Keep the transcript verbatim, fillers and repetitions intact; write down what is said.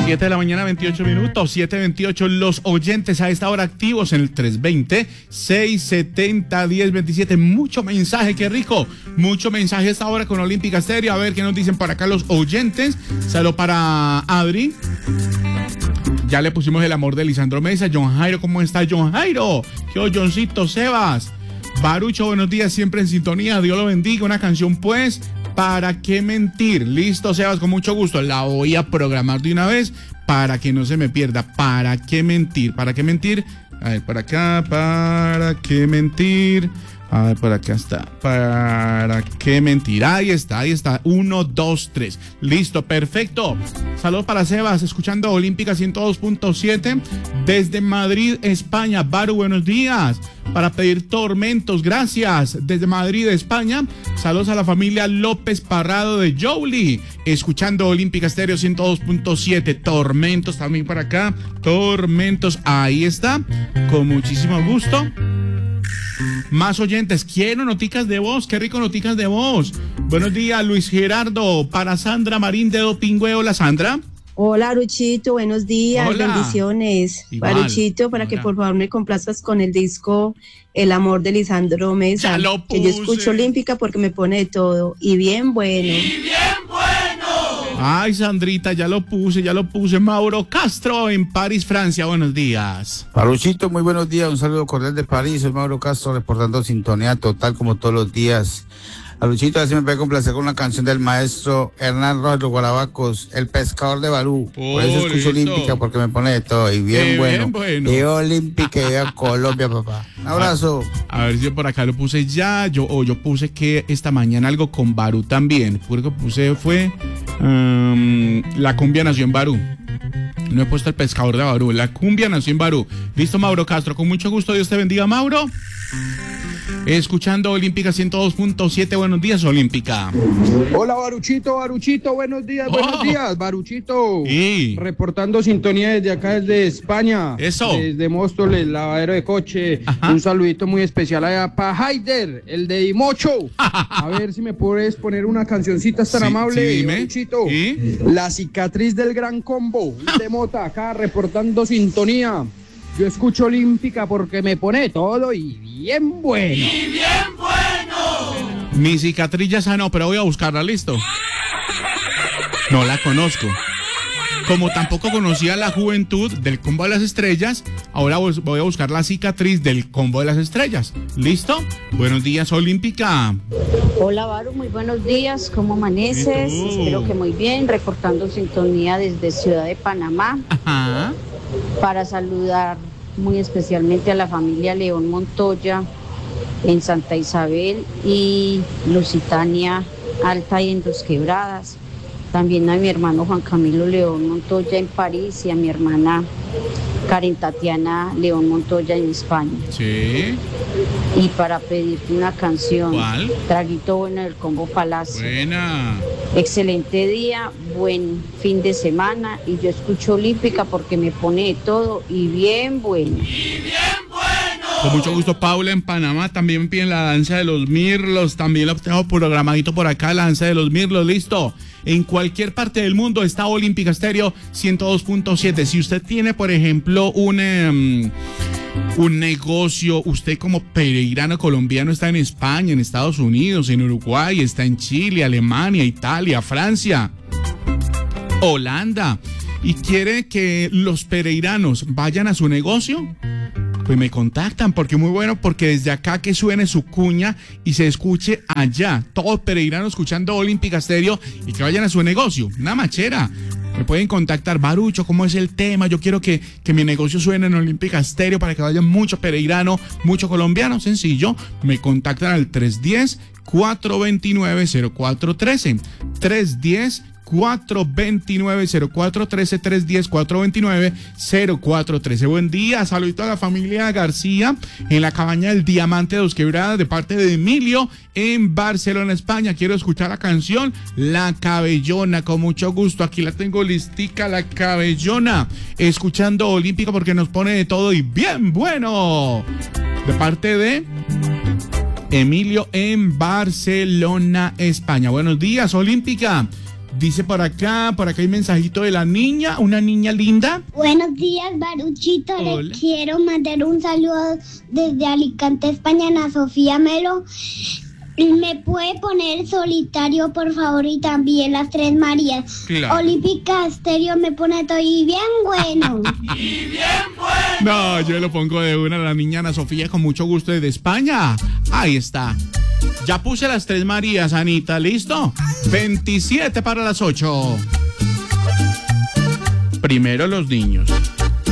siete de la mañana, veintiocho minutos, siete veintiocho. Los oyentes a esta hora activos en el tres veinte, seiscientos setenta, diez veintisiete. Mucho mensaje, qué rico. Mucho mensaje a esta hora con Olímpica Estéreo. A ver qué nos dicen para acá los oyentes. Saludos para Adri. Ya le pusimos el amor de Lisandro Mesa. John Jairo, ¿cómo está John Jairo? ¿Qué hoy, Johncito Sebas? Barucho, buenos días, siempre en sintonía. Dios lo bendiga. Una canción, pues. ¿Para qué mentir? Listo, Sebas, con mucho gusto. La voy a programar de una vez para que no se me pierda. ¿Para qué mentir? ¿Para qué mentir? A ver, por acá, ¿para qué mentir? A ver, por acá está. ¿Para qué mentir? Ahí está, ahí está. Uno, dos, tres. Listo, perfecto. Saludos para Sebas, escuchando Olímpica ciento dos punto siete desde Madrid, España. Baru, buenos días. Para pedir Tormentos, gracias. Desde Madrid, España. Saludos a la familia López Parrado de Jolie, escuchando Olímpica Estéreo ciento dos punto siete. Tormentos también para acá. Tormentos, ahí está. Con muchísimo gusto. Más oyentes, quiero noticas de voz, qué rico noticas de voz. Buenos días, Luis Gerardo, para Sandra Marín de Dopingüe. Hola, Sandra. Hola, Baruchito, buenos días, Hola. Bendiciones. Igual. Baruchito, para Hola. que por favor me complazcas con el disco El amor de Lisandro Mesa. Ya lo que yo puse. escucho Olímpica porque me pone de todo. Y bien bueno. ¡Y bien bueno! Ay, Sandrita, ya lo puse, ya lo puse. Mauro Castro en París, Francia. Buenos días. Baruchito, muy buenos días, un saludo cordial de París, soy Mauro Castro reportando sintonía total como todos los días. Baruchito, así me puede complacer con una canción del maestro Hernán Rojas de Guarabacos, El pescador de Barú. Oh, Por eso escucho listo. Olímpica, porque me pone de todo, y bien Eh, bueno. bien bueno. Y Olímpica, y a Colombia, papá. Un abrazo. A ver si yo por acá lo puse ya, yo, o yo puse que esta mañana algo con Barú también. Porque puse fue um, la cumbia nació en Barú. No he puesto el pescador de Barú, la cumbia nació en Barú. Listo, Mauro Castro, con mucho gusto, Dios te bendiga, Mauro. Escuchando Olímpica ciento dos punto siete, buenos días, Olímpica. Hola, Baruchito, Baruchito, buenos días, buenos Oh. días, Baruchito. Sí. Reportando sintonía desde acá, desde España. Eso. Desde Móstoles, lavadero de coche. Ajá. Un saludito muy especial allá para Haider, el de Imocho. A ver si me puedes poner una cancioncita tan Sí, amable, sí, dime. Baruchito. ¿Sí? La cicatriz del gran combo. De Mota, acá reportando sintonía. Yo escucho Olímpica porque me pone todo y bien bueno. Mi cicatriz ya sanó, pero voy a buscarla, listo. No la conozco. Como tampoco conocía la juventud del Combo de las Estrellas, ahora voy a buscar la cicatriz del Combo de las Estrellas. ¿Listo? Buenos días, Olímpica. Hola, Baru, muy buenos días, ¿cómo amaneces? ¿Y tú? Espero que muy bien, reportando sintonía desde Ciudad de Panamá Ajá. para saludar muy especialmente a la familia León Montoya en Santa Isabel y Lusitania Alta y en Dos Quebradas. También a mi hermano Juan Camilo León Montoya en París y a mi hermana Karen Tatiana León Montoya en España. Sí. Y para pedirte una canción, ¿Cuál? Traguito Bueno del Combo Palacio. Buena. Excelente día, buen fin de semana y yo escucho Olímpica porque me pone de todo y bien bueno. Con mucho gusto, Paula en Panamá. También piden la danza de los mirlos. También lo tengo programadito por acá, la danza de los mirlos. Listo. En cualquier parte del mundo está Olímpica Estéreo ciento dos punto siete. Si usted tiene, por ejemplo, un, um, un negocio, usted como peregrino colombiano está en España, en Estados Unidos, en Uruguay, está en Chile, Alemania, Italia, Francia, Holanda, y quiere que los pereiranos vayan a su negocio, pues me contactan, porque muy bueno, porque desde acá que suene su cuña y se escuche allá, todos pereiranos escuchando Olímpica Estéreo y que vayan a su negocio, una machera. Me pueden contactar, Barucho, ¿cómo es el tema? Yo quiero que, que mi negocio suene en Olímpica Estéreo para que vayan muchos pereiranos, muchos colombianos, sencillo. Me contactan al tres uno cero, cuatro dos nueve, cero cuatro uno tres, tres uno cero, cuatro dos nueve, cero cuatro uno tres, tres uno cero, cuatro dos nueve, cero cuatro uno tres. Buen día, saludito a la familia García en la cabaña del Diamante de Dos Quebradas de parte de Emilio en Barcelona, España. Quiero escuchar la canción La Cabellona, con mucho gusto. Aquí la tengo listica, La Cabellona, escuchando Olímpica porque nos pone de todo y bien bueno. De parte de Emilio en Barcelona, España. Buenos días, Olímpica. Dice por acá, por acá hay mensajito de la niña, una niña linda. Buenos días, Baruchito. Hola. Les quiero mandar un saludo desde Alicante, España, Ana Sofía Melo. ¿Me puede poner Solitario, por favor? Y también Las Tres Marías. Claro. Olímpica Estéreo me pone todo y bien bueno. No, yo lo pongo de una a la niña Ana Sofía con mucho gusto desde España. Ahí está. Ya puse Las Tres Marías, Anita, ¿listo? veintisiete para las ocho. Primero los niños.